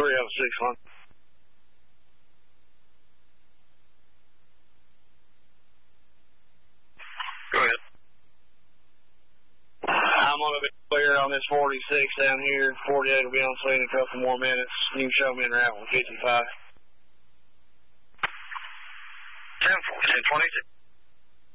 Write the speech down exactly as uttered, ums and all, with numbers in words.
three oh six one. Go ahead. I'm going to be clear on this forty-six down here. forty-eight will be on scene in a couple more minutes. You can show me in route one fifty-five. ten four, ten twenty-two.